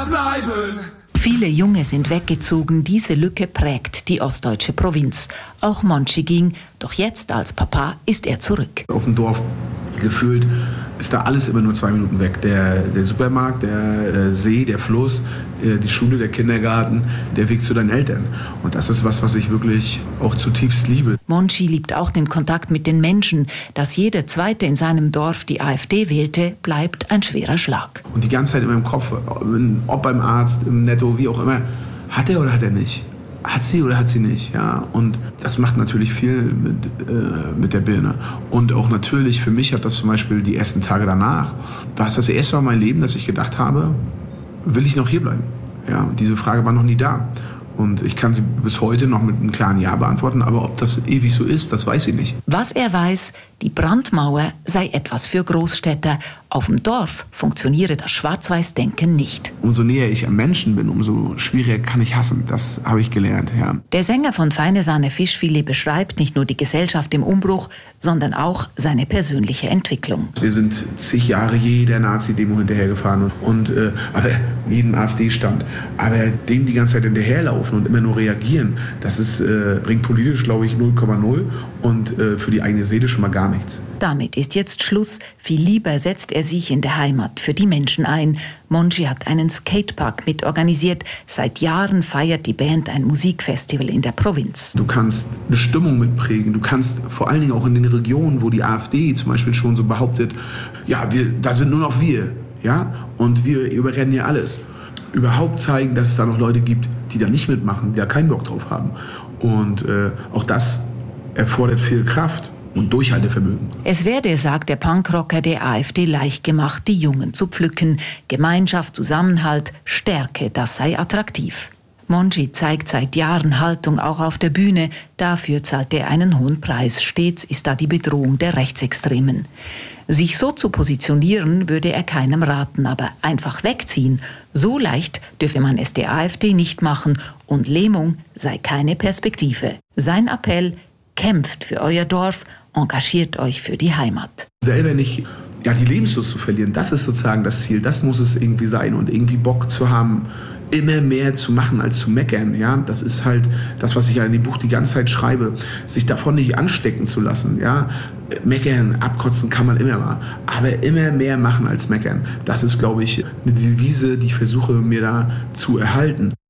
Heimat bleiben. Viele Junge sind weggezogen, diese Lücke prägt die ostdeutsche Provinz. Auch Monchi ging, doch jetzt als Papa ist er zurück. Auf dem Dorf gefühlt ist da alles immer nur 2 Minuten weg. Der Supermarkt, der See, der Fluss, die Schule, der Kindergarten, der Weg zu deinen Eltern. Und das ist was ich wirklich auch zutiefst liebe. Monchi liebt auch den Kontakt mit den Menschen. Dass jeder Zweite in seinem Dorf die AfD wählte, bleibt ein schwerer Schlag. Und die ganze Zeit in meinem Kopf, ob beim Arzt, im Netto, wie auch immer, hat er oder hat er nicht? Hat sie oder hat sie nicht? Ja, und das macht natürlich viel mit der Birne. Und auch natürlich für mich hat das zum Beispiel die ersten Tage danach, war es das erste Mal in meinem Leben, dass ich gedacht habe, will ich noch hier bleiben? Ja, und diese Frage war noch nie da. Und ich kann sie bis heute noch mit einem klaren Ja beantworten, aber ob das ewig so ist, das weiß ich nicht. Was er weiß, die Brandmauer sei etwas für Großstädter. Auf dem Dorf funktioniere das Schwarz-Weiß-Denken nicht. Umso näher ich am Menschen bin, umso schwieriger kann ich hassen. Das habe ich gelernt, ja. Der Sänger von Feine Sahne Fischfilet beschreibt nicht nur die Gesellschaft im Umbruch, sondern auch seine persönliche Entwicklung. Wir sind zig Jahre jeder Nazi-Demo hinterhergefahren aber jedem AfD-Stand. Aber dem die ganze Zeit hinterherlaufen und immer nur reagieren, das ist, bringt politisch, glaube ich, 0,0 und für die eigene Seele schon mal gar nichts. Damit ist jetzt Schluss. Viel lieber setzt er sich in der Heimat für die Menschen ein. Monchi hat einen Skatepark mitorganisiert. Seit Jahren feiert die Band ein Musikfestival in der Provinz. Du kannst eine Stimmung mitprägen. Du kannst vor allen Dingen auch in den Regionen, wo die AfD zum Beispiel schon so behauptet, ja, da sind nur noch wir, ja, und wir überrennen hier alles. Überhaupt zeigen, dass es da noch Leute gibt, die da nicht mitmachen, die da keinen Bock drauf haben. Und auch das erfordert viel Kraft und Durchhaltevermögen. Es werde, sagt der Punkrocker, der AfD leicht gemacht, die Jungen zu pflücken. Gemeinschaft, Zusammenhalt, Stärke, das sei attraktiv. Monchi zeigt seit Jahren Haltung auch auf der Bühne. Dafür zahlt er einen hohen Preis. Stets ist da die Bedrohung der Rechtsextremen. Sich so zu positionieren, würde er keinem raten, aber einfach wegziehen. So leicht dürfe man es der AfD nicht machen und Lähmung sei keine Perspektive. Sein Appell: kämpft für euer Dorf, engagiert euch für die Heimat. Selber nicht die Lebenslust zu verlieren, das ist sozusagen das Ziel, das muss es irgendwie sein und irgendwie Bock zu haben, immer mehr zu machen als zu meckern. Ja? Das ist halt das, was ich ja in dem Buch die ganze Zeit schreibe, sich davon nicht anstecken zu lassen. Ja? Meckern, abkotzen kann man immer mal, aber immer mehr machen als meckern. Das ist, glaube ich, eine Devise, die ich versuche mir da zu erhalten.